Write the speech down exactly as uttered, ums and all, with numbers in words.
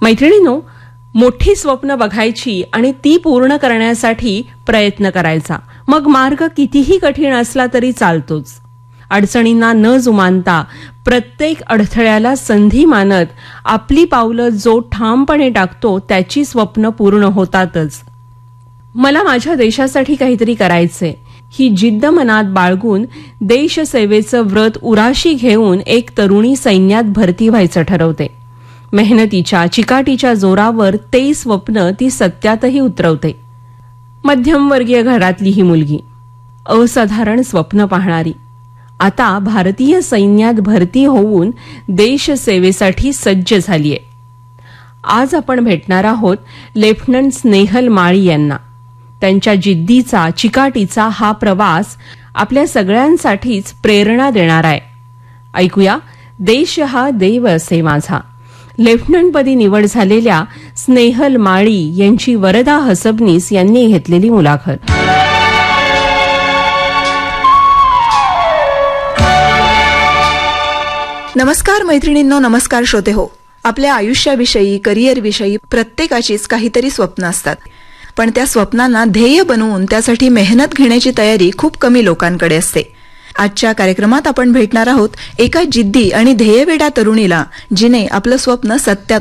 मैत्रिणींनो, मोठी स्वप्न बघायची आणि ती पूर्ण करण्यासाठी प्रयत्न करायचा. मग मार्ग कितीही कठीण असला तरी चालतोच. अडचणींना न जुमानता प्रत्येक अडथळ्याला संधी मानत आपली पावलं जो ठामपणे टाकतो त्याची स्वप्न पूर्ण होतातच. मला माझ्या देशासाठी काहीतरी करायचंय ही जिद्द मनात बाळगून देशसेवेचं व्रत उराशी घेऊन एक तरुणी सैन्यात भरती व्हायचं ठरवते. मेहनतीच्या चिकाटीच्या जोरावर ते स्वप्न ती सत्यातही उतरवते. मध्यमवर्गीय घरातली ही मुलगी, असाधारण स्वप्न पाहणारी, आता भारतीय सैन्यात भरती होऊन देशसेवेसाठी सज्ज झालीय. आज आपण भेटणार आहोत लेफ्टनंट स्नेहल माळी यांना. त्यांच्या जिद्दीचा चिकाटीचा हा प्रवास आपल्या सगळ्यांसाठीच प्रेरणा देणार आहे. ऐकूया, देश हा देव असे माझा. लेफ्टनंटपदी निवड झालेल्या स्नेहल माळी यांची वरदा हसबनीस यांनी घेतलेली मुलाखत. नमस्कार मैत्रिणींनो, नमस्कार श्रोते हो. आपल्या आयुष्याविषयी, करिअरविषयी प्रत्येकाचीच काहीतरी स्वप्न असतात, पण त्या स्वप्नांना ध्येय बनवून त्यासाठी मेहनत घेण्याची तयारी खूप कमी लोकांकडे असते. आजच्या कार्यक्रमात आपण भेटणार आहोत एका जिद्दी आणि ध्येयवेडा तरुणीला, जिने आपलं स्वप्न सत्यात